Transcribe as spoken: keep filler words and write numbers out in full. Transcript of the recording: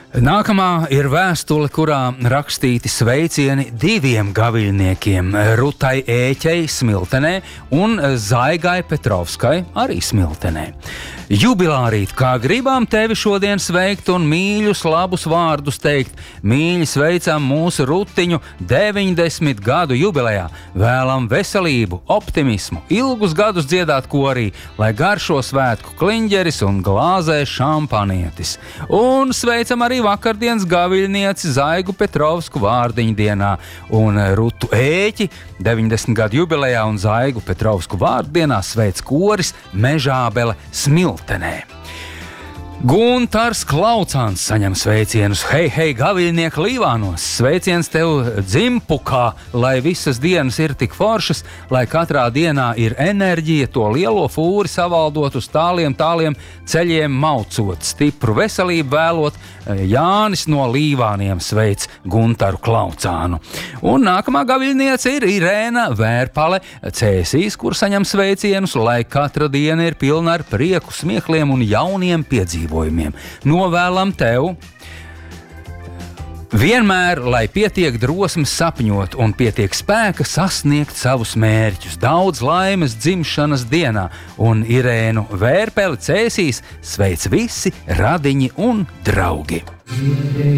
Nākamā ir vēstule, kurā rakstīti sveicieni diviem gaviļniekiem - Rutai Ēķei Smiltenē un Zaigai Petrovskai arī Smiltenē. Jubilārīt, kā gribam tevi šodien sveikt un mīļus labus vārdus teikt. Mīļi sveicam mūsu Rutiņu deviņdesmit gadu jubilejā. Vēlam veselību, optimismu, ilgus gadus dziedāt korī, lai garšo svētku kliņģeris un glāzē šampanietis. Un sveicam arī vakardienas gaviļnieci Zaigu Petrovsku vārdiņu dienā un Rutu Ēķi deviņdesmit gadu jubilejā un Zaigu Petrovsku vārdienā sveic koris Mežābele Smiltenē. Guntars Klaucāns saņem sveicienus. Hei, hei, gaviļnieki Līvānos! Sveiciens tev Dzimpukā, lai visas dienas ir tik foršas, lai katrā dienā ir enerģija to lielo fūri savaldot uz tāliem, tāliem ceļiem maucot. Stipru veselību vēlot, Jānis no Līvāniem sveic Guntaru Klaucānu. Un nākamā gaviļniece ir Irēna Vērpale Cēsīs, kur saņem sveicienus, lai katra diena ir pilna ar prieku, smiekliem un jauniem piedzīvojumiem. Novēlam tev vienmēr, lai pietiek drosmes sapņot un pietiek spēka sasniegt savus mērķus. Daudz laimes dzimšanas dienā, un Irēnu Vērpeli Cēsīs sveic visi radiņi un draugi.